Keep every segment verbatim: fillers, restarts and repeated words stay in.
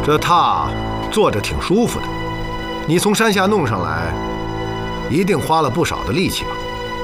这榻坐着挺舒服的，你从山下弄上来，一定花了不少的力气吧？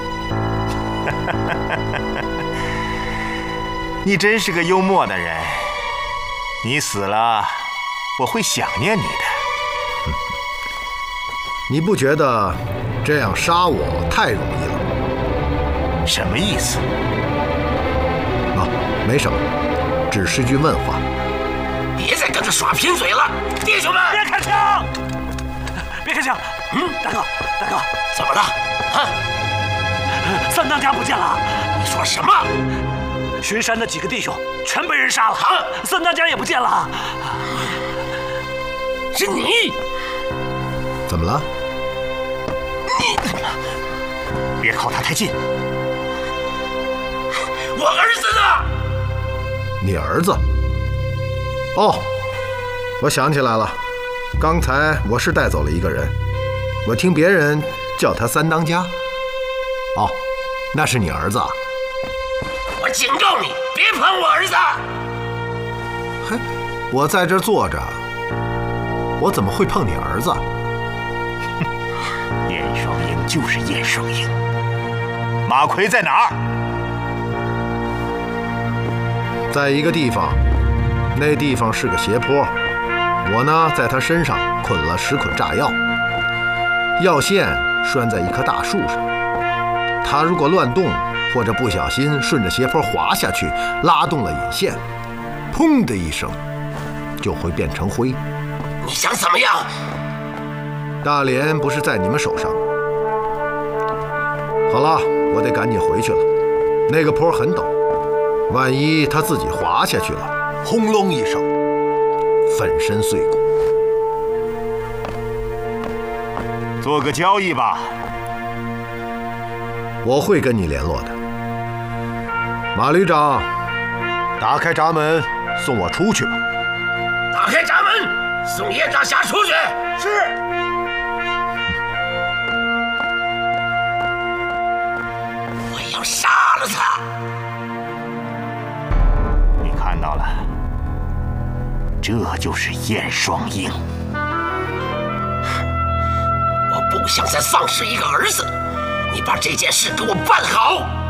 你真是个幽默的人。你死了，我会想念你的。 你不觉得这样杀我太容易了？ 什么意思？ 啊，没什么，只是句问话。 别再跟着耍贫嘴了，弟兄们！ 别开枪！别开枪！嗯，大哥，大哥， 怎么了？啊？ 三当家不见了！ 你说什么？ 巡山的几个弟兄全被人杀了，啊、三当家也不见了。 是你？ 怎么了？ 你别靠他太近。 我儿子呢？ 你儿子？哦，我想起来了，刚才我是带走了一个人，我听别人叫他三当家。哦，那是你儿子啊？ 我警告你，别碰我儿子！ 嘿，我在这儿坐着，我怎么会碰你儿子？ 燕双鹰就是燕双鹰。马奎在哪儿？ 在一个地方，那地方是个斜坡，我呢在他身上捆了十捆炸药，药线拴在一棵大树上，他如果乱动或者不小心顺着斜坡滑下去，拉动了引线，砰的一声就会变成灰。 你想怎么样？ 大连不是在你们手上。好了，我得赶紧回去了，那个坡很陡，万一他自己滑下去了，轰隆一声，粉身碎骨。 做个交易吧。 我会跟你联络的。马旅长，打开闸门，送我出去吧。 打开闸门，送叶大侠出去。是。我要杀了他。 你看到了，这就是燕双鹰。 我不想再丧失一个儿子，你把这件事给我办好。